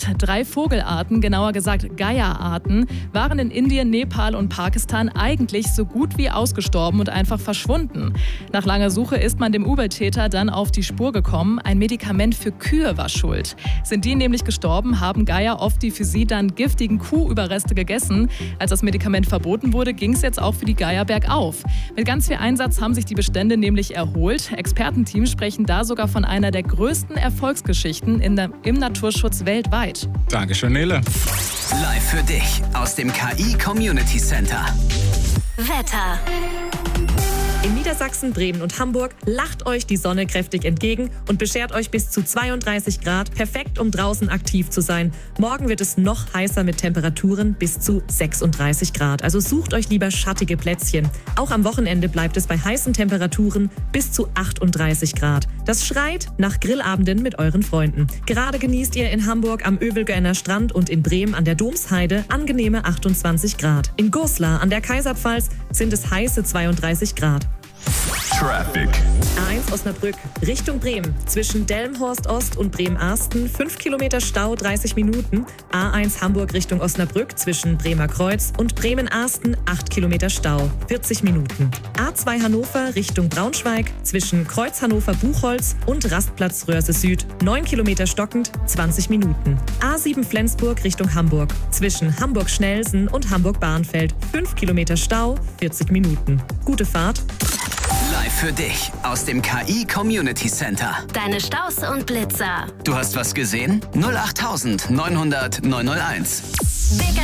3 Vogelarten, genauer gesagt Geier-Arten, waren in Indien, Nepal und Pakistan eigentlich so gut wie ausgestorben und einfach verschwunden. Nach langer Suche ist man dem Übeltäter dann auf die Spur gekommen. Ein Medikament für Kühe war schuld. Sind die nämlich gestorben, haben Geier oft die für sie dann giftigen Kuhüberreste gegessen. Als das Medikament verboten wurde, ging es jetzt auch für die Geier bergauf. Mit ganz viel Einsatz haben sich die Bestände nämlich erholt. Expertenteams sprechen da sogar von einer der größten Erfolgsgeschichten im Naturschutz weltweit. Dankeschön, Nele. Live für dich aus dem KI Community Center. Wetter. In Niedersachsen, Bremen und Hamburg lacht euch die Sonne kräftig entgegen und beschert euch bis zu 32 Grad. Perfekt, um draußen aktiv zu sein. Morgen wird es noch heißer mit Temperaturen bis zu 36 Grad. Also sucht euch lieber schattige Plätzchen. Auch am Wochenende bleibt es bei heißen Temperaturen bis zu 38 Grad. Das schreit nach Grillabenden mit euren Freunden. Gerade genießt ihr in Hamburg am Övelgönner Strand und in Bremen an der Domsheide angenehme 28 Grad. In Goslar an der Kaiserpfalz sind es heiße 32 Grad. Traffic. A1 Osnabrück Richtung Bremen. Zwischen Delmenhorst Ost und Bremen-Arsten 5 Kilometer Stau, 30 Minuten. A1 Hamburg Richtung Osnabrück zwischen Bremer Kreuz und Bremen-Arsten 8 Kilometer Stau, 40 Minuten. A2 Hannover Richtung Braunschweig zwischen Kreuz Hannover-Buchholz und Rastplatz Röhrse Süd 9 Kilometer stockend, 20 Minuten. A7 Flensburg Richtung Hamburg zwischen Hamburg-Schnelsen und Hamburg-Bahnfeld 5 Kilometer Stau, 40 Minuten. Gute Fahrt. Live für dich aus dem KI Community Center. Deine Staus und Blitzer. Du hast was gesehen? 08900 901.